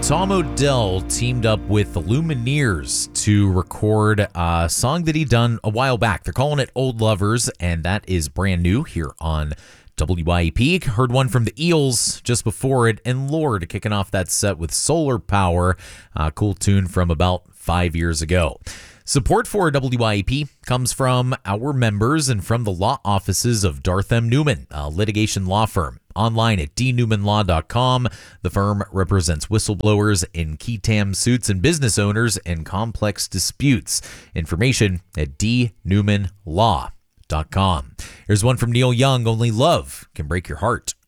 Tom Odell teamed up with the Lumineers to record a song that he done a while back. They're calling it Old Lovers, and that is brand new here on WYEP. Heard one from the Eels just before it, and Lorde kicking off that set with Solar Power, a cool tune from about 5 years ago. Support for WYEP comes from our members and from the law offices of Darth M. Newman, a litigation law firm. Online at dnewmanlaw.com. The firm represents whistleblowers in key TAM suits and business owners in complex disputes. Information at dnewmanlaw.com. Here's one from Neil Young, Only Love Can Break Your Heart.